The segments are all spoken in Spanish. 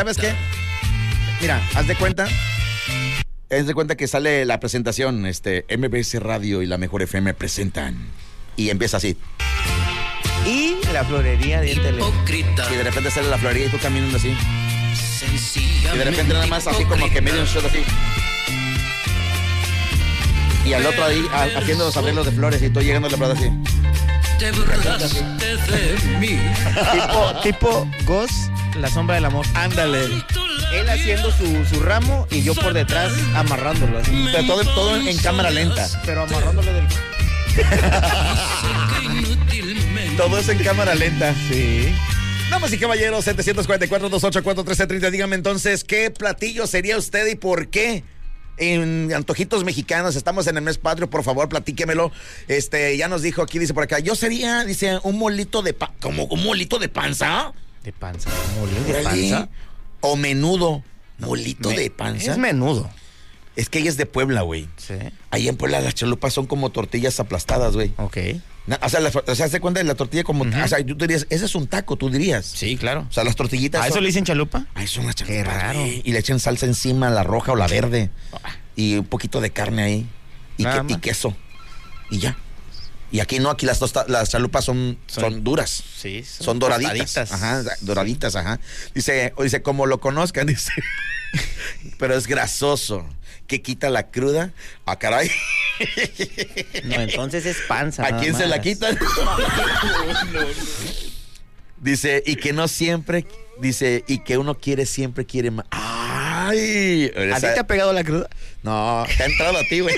¿Sabes qué? Mira, haz de cuenta que sale la presentación, MBS Radio y la Mejor FM presentan. Y empieza así. Y la florería de Hipócrita. Y de repente sale la florería y tú caminando así. Y de repente nada más así como que medio un shot así. Y al otro ahí haciendo los arreglos de flores y tú llegando a la plata así. Te burlaste de mí. tipo Ghost, la sombra del amor. Ándale. Él haciendo su ramo y yo por detrás amarrándolo así. Pero todo en cámara lenta. Pero amarrándolo del... Todo eso en cámara lenta. Sí. Damas y caballeros, 744-284-1330. Dígame entonces, ¿qué platillo sería usted y por qué? En Antojitos Mexicanos, estamos en el mes patrio, por favor, platíquemelo. Ya nos dijo aquí, dice por acá, yo sería, dice, un molito de ¿como un molito de panza? ¿De panza? ¿Molito de panza? O menudo. ¿Molito de panza? Es menudo. Es que ella es de Puebla, güey. Sí. Ahí en Puebla las chalupas son como tortillas aplastadas, güey. Ok. O sea, ¿se cuenta de la tortilla como... O sea, tú dirías, ese es un taco, tú dirías. Sí, claro. O sea, las tortillitas... ¿A eso le dicen chalupa? Ah, es una chalupa. Qué raro. Güey. Y le echan salsa encima, la roja o la verde. Y un poquito de carne ahí. Y queso. Y ya. Y aquí no, aquí las chalupas son duras. Sí. Son doraditas. Ajá, doraditas, ajá. Dice, como lo conozcan, dice. Pero es grasoso. Que quita la cruda. Ah, caray. No, entonces es panza. ¿A quién se la quitan? No. Dice, y que no siempre, dice, y que uno siempre quiere más. ¡Ay! ¿A ti te ha pegado la cruda? No, te ha entrado a ti, güey.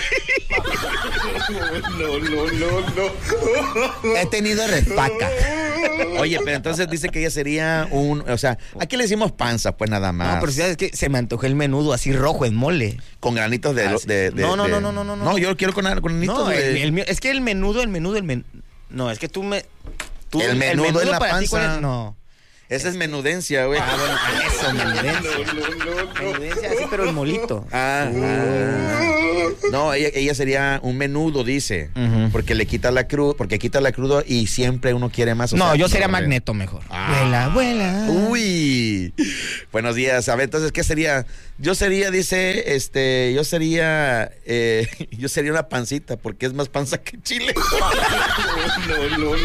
No. He tenido resaca. Oye, pero entonces dice que ella sería o sea, aquí le decimos panza, pues nada más. No, pero si sabes que se me antojó el menudo así rojo en mole. Con granitos de No. No, yo lo quiero con granitos no, de... es que el menudo. No, es que tú el menudo en la para ti, panza. no. Esa es menudencia, güey. Ah, bueno, eso, menudencia. Menudencia así, pero el molito. No, ella sería un menudo, dice. Porque le quita la crudo y siempre uno quiere más. No, yo sería Magneto mejor. Vuela. Uy. Buenos días. A ver, entonces, ¿qué sería? Yo sería, dice, yo sería una pancita, porque es más panza que chile. No.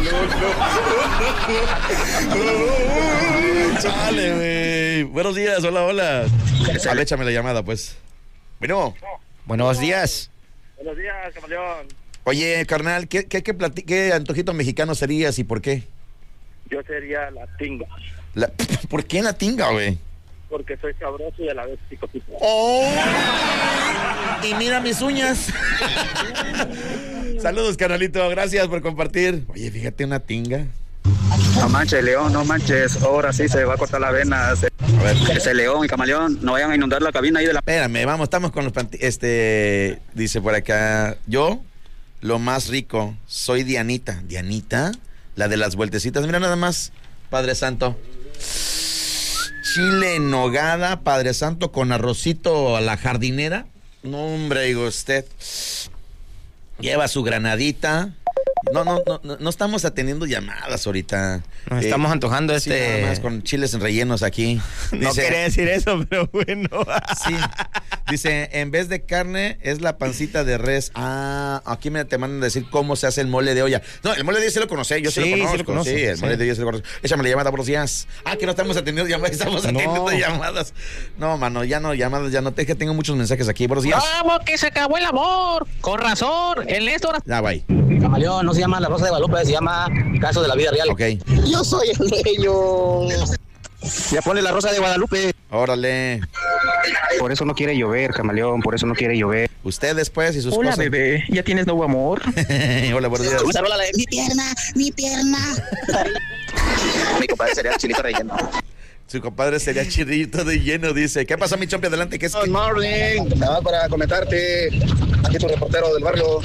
Chale, güey. Buenos días, hola. Échame la llamada, pues. Bueno. Buenos días. Buenos días, camaleón. Oye, carnal, ¿qué antojito mexicano serías y por qué? Yo sería la tinga. ¿Por qué la tinga, güey? Porque soy sabroso y a la vez picosito. ¡Oh! Y mira mis uñas. Saludos, carnalito. Gracias por compartir. Oye, fíjate, una tinga. No manches, León, no manches. Ahora sí se va a cortar la vena. A ver. Ese León y Camaleón, no vayan a inundar la cabina ahí de la... Espérame, vamos, estamos con los dice por acá, yo, lo más rico, soy Dianita. ¿Dianita? La de las vueltecitas. Mira nada más, Padre Santo. Chile en nogada, Padre Santo, con arrocito a la jardinera. No, hombre, digo usted. Lleva su granadita. No estamos atendiendo llamadas ahorita. Nos estamos antojando sí, nada más con chiles rellenos aquí. No quería decir eso, pero bueno. Sí. Dice, en vez de carne es la pancita de res. Aquí te mandan a decir cómo se hace el mole de olla. No, el mole de olla sí lo conocí, yo sí lo conozco. Sí, lo conozco. Sí, el mole de olla sí lo conozco. Échame la llamada, buenos días. Que no estamos atendiendo llamadas, estamos atendiendo llamadas. No, mano, ya no, llamadas, ya no. Es que tengo muchos mensajes aquí, buenos días. ¡Vamos, que se acabó el amor! Con razón, el Néstor. Ya, bye. Camaleón, no se llama La Rosa de Guadalupe, se llama Caso de la Vida Real. Ok. Yo soy el dueño. Ya ponle La Rosa de Guadalupe. Órale. Por eso no quiere llover, Camaleón, por eso no quiere llover. Usted después y sus Hola, cosas. bebé, ¿ya tienes nuevo amor? Hola, buenos días. Esa rola la de mi pierna. Mi compadre sería chilito relleno. Su compadre sería chirrito de lleno, dice. ¿Qué pasa, mi chompi? Adelante, ¿qué es? Good morning. Nada más para comentarte. Aquí tu reportero del barrio.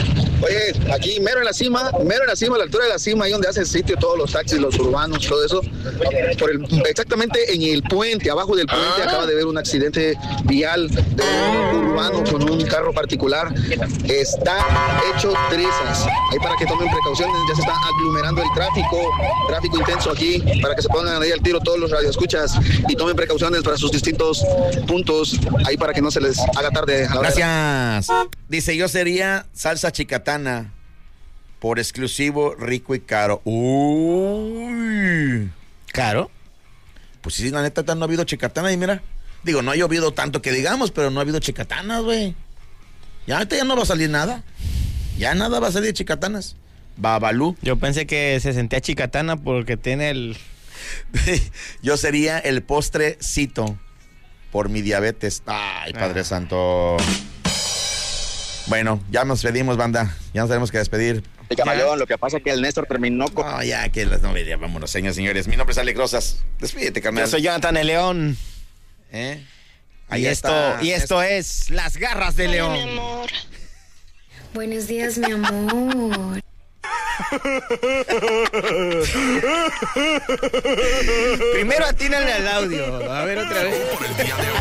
Oye, aquí mero en la cima, a la altura de la cima, ahí donde hace el sitio todos los taxis, los urbanos, todo eso. Exactamente en el puente, abajo del puente, acaba de haber un accidente vial de un urbano con un carro particular. Está hecho trizas. Ahí para que tomen precauciones, ya se está aglomerando el tráfico intenso aquí, para que se pongan ahí al tiro todos los radioescuchas y tomen precauciones para sus distintos puntos, ahí para que no se les haga tarde a la hora. Gracias. Dice, yo sería salsa chicatana, por exclusivo, rico y caro. Uy. ¿Caro? Pues sí, la neta, no ha habido chicatana y mira. Digo, no ha llovido tanto que digamos, pero no ha habido chicatanas, güey. Ya ahorita ya no va a salir nada. Ya nada va a salir de chicatanas. Babalú. Yo pensé que se sentía chicatana porque tiene el... Yo sería el postrecito por mi diabetes. Ay, Padre Santo. Bueno, ya nos despedimos, banda. Ya nos tenemos que despedir. Sí, Camaleón, lo que pasa es que el Néstor terminó con... No, ya que las novedades. Vámonos, señores, señores. Mi nombre es Alex Rosas. Despídete, carnal. Yo soy Jonathan el León. Ahí y esto es Las Garras de León. Hola, mi amor. Buenos días, mi amor. Primero atínale al audio. A ver, otra vez. Por el día de hoy.